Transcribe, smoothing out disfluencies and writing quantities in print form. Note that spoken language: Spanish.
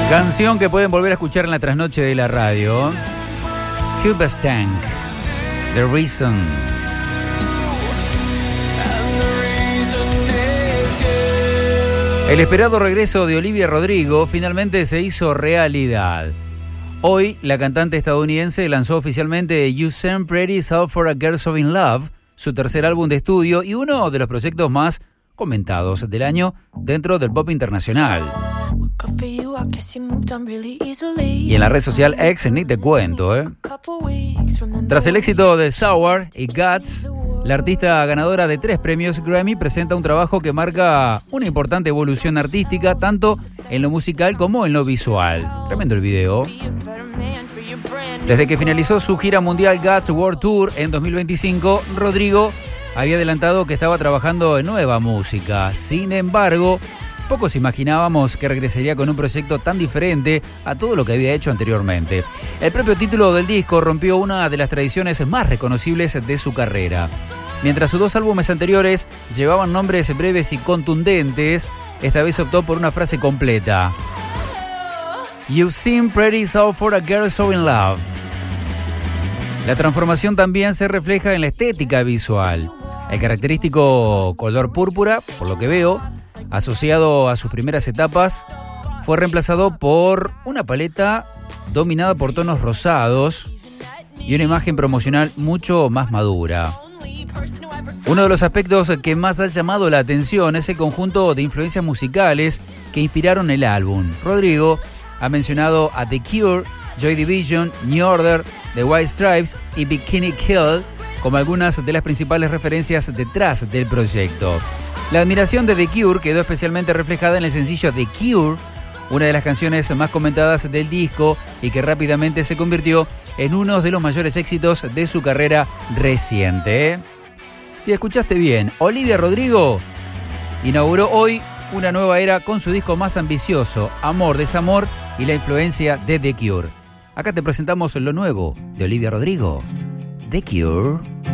Canción que pueden volver a escuchar en la trasnoche de la radio. Hoobastank, The Reason. El esperado regreso de Olivia Rodrigo finalmente se hizo realidad. Hoy, la cantante estadounidense lanzó oficialmente You Send Pretty South for a Girl So In Love, su tercer álbum de estudio y uno de los proyectos más comentados del año dentro del pop internacional. Y en la red social X ni te cuento, Tras el éxito de Sour y Guts, la artista ganadora de 3 premios Grammy presenta un trabajo que marca una importante evolución artística, tanto en lo musical como en lo visual. Tremendo el video. Desde que finalizó su gira mundial Guts World Tour en 2025, Rodrigo había adelantado que estaba trabajando en nueva música. Sin embargo, pocos imaginábamos que regresaría con un proyecto tan diferente a todo lo que había hecho anteriormente. El propio título del disco rompió una de las tradiciones más reconocibles de su carrera. Mientras sus 2 álbumes anteriores llevaban nombres breves y contundentes, esta vez optó por una frase completa. You seem pretty so for a girl so in love. La transformación también se refleja en la estética visual. El característico color púrpura, por lo que veo, asociado a sus primeras etapas, fue reemplazado por una paleta dominada por tonos rosados y una imagen promocional mucho más madura. Uno de los aspectos que más ha llamado la atención es el conjunto de influencias musicales que inspiraron el álbum. Rodrigo ha mencionado a The Cure, Joy Division, New Order, The White Stripes y Bikini Kill como algunas de las principales referencias detrás del proyecto. La admiración de The Cure quedó especialmente reflejada en el sencillo The Cure, una de las canciones más comentadas del disco y que rápidamente se convirtió en uno de los mayores éxitos de su carrera reciente. Si escuchaste bien, Olivia Rodrigo inauguró hoy una nueva era con su disco más ambicioso, Amor, Desamor y la influencia de The Cure. Acá te presentamos lo nuevo de Olivia Rodrigo, The Cure.